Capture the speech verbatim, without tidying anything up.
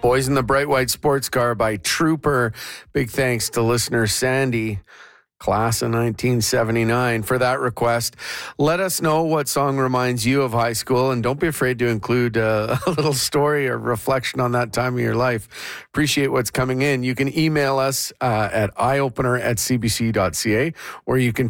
Boys in the Bright White Sports Car by Trooper. Big thanks to listener Sandy, class of nineteen seventy-nine, for that request. Let us know what song reminds you of high school, and don't be afraid to include uh, a little story or reflection on that time of your life. Appreciate what's coming in. You can email us uh, at eyeopener at c b c dot c a, or you can